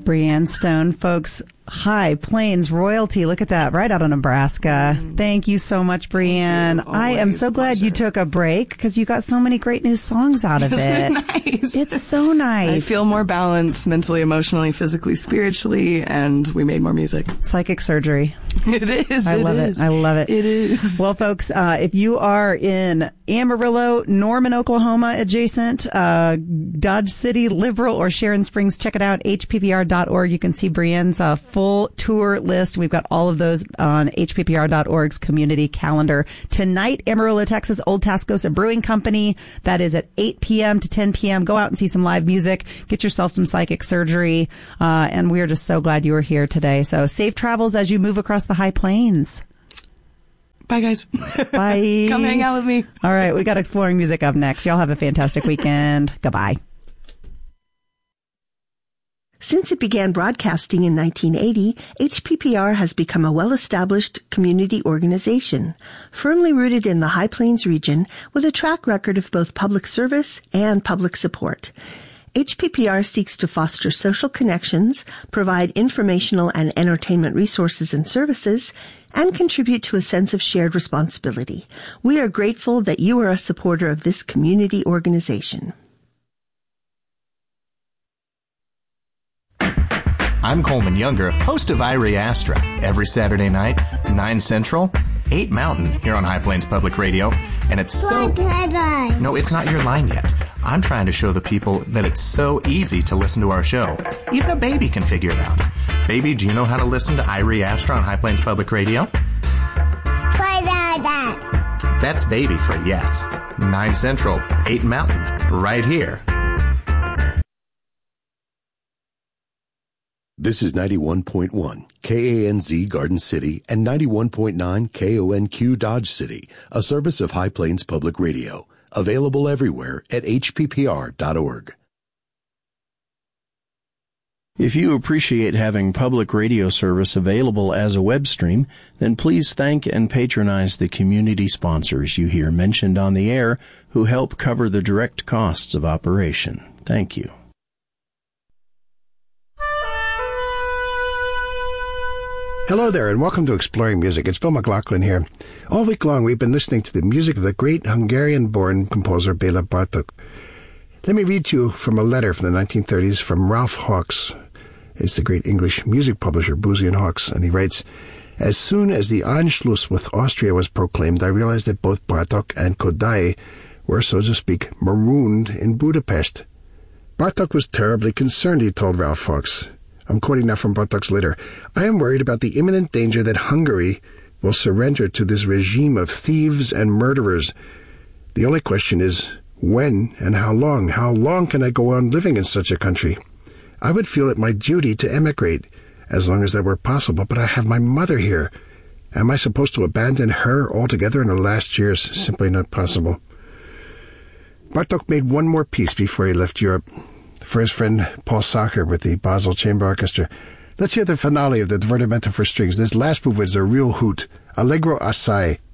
Brianne Stone, folks. High Plains royalty. Look at that. Right out of Nebraska. Thank you so much, Brianne. I am so glad you took a break because you got so many great new songs out of it. Isn't it nice? It's so nice. I feel more balanced mentally, emotionally, physically, spiritually, and we made more music. Psychic surgery. It is. I love it. I love it. It is. Well, folks, if you are in Amarillo, Norman, Oklahoma, adjacent, Dodge City, Liberal, or Sharon Springs, check it out, hppr.org. You can see Brianne's full tour list. We've got all of those on hppr.org's community calendar. Tonight, Amarillo, Texas, Old Tascosa Brewing Company. That is at 8 p.m. to 10 p.m. Go out and see some live music. Get yourself some psychic surgery. And we are just so glad you were here today. So safe travels as you move across the High Plains. Bye, guys. Bye. Come hang out with me. All right. We got Exploring Music up next. Y'all have a fantastic weekend. Goodbye. Since it began broadcasting in 1980, HPPR has become a well-established community organization, firmly rooted in the High Plains region with a track record of both public service and public support. HPPR seeks to foster social connections, provide informational and entertainment resources and services, and contribute to a sense of shared responsibility. We are grateful that you are a supporter of this community organization. I'm Coleman Younger, host of Irie Astra, every Saturday night, 9 Central, 8 Mountain, here on High Plains Public Radio. And it's so... No, it's not your line yet. I'm trying to show the people that it's so easy to listen to our show. Even a baby can figure it out. Baby, do you know how to listen to Irie Astra on High Plains Public Radio? That's baby for yes. 9 Central, 8 Mountain, right here. This is 91.1 KANZ Garden City and 91.9 KONQ Dodge City, a service of High Plains Public Radio. Available everywhere at hppr.org. If you appreciate having public radio service available as a web stream, then please thank and patronize the community sponsors you hear mentioned on the air who help cover the direct costs of operation. Thank you. Hello there, and welcome to Exploring Music. It's Phil McLaughlin here. All week long, we've been listening to the music of the great Hungarian-born composer Béla Bartók. Let me read to you from a letter from the 1930s from Ralph Hawkes. It's the great English music publisher, Boosey and Hawkes, and he writes, "As soon as the Anschluss with Austria was proclaimed, I realized that both Bartók and Kodály were, so to speak, marooned in Budapest. Bartók was terribly concerned, he told Ralph Hawkes. I'm quoting now from Bartók's letter. I am worried about the imminent danger that Hungary will surrender to this regime of thieves and murderers. The only question is, when and how long? How long can I go on living in such a country? I would feel it my duty to emigrate, as long as that were possible, but I have my mother here. Am I supposed to abandon her altogether in her last years? Simply not possible." Bartók made one more piece before he left Europe, for his friend Paul Sacher with the Basel Chamber Orchestra. Let's hear the finale of the Divertimento for Strings. This last movement is a real hoot. Allegro assai.